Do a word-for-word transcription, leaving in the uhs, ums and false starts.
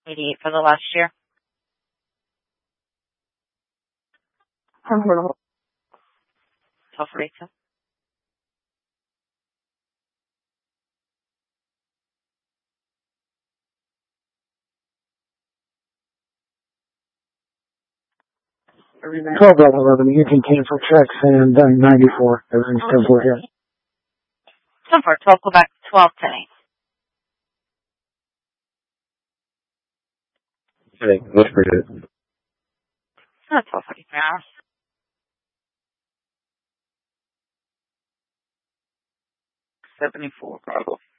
eighty-eight for the last year. twelve forty-two. twelve eleven, you can cancel checks and uh, ninety-four. Everything's ten four here. ten four, twelve, go back, twelve, ten eight. Hey, what's for you? Oh, twelve forty-three hours. seventy-four, Bravo.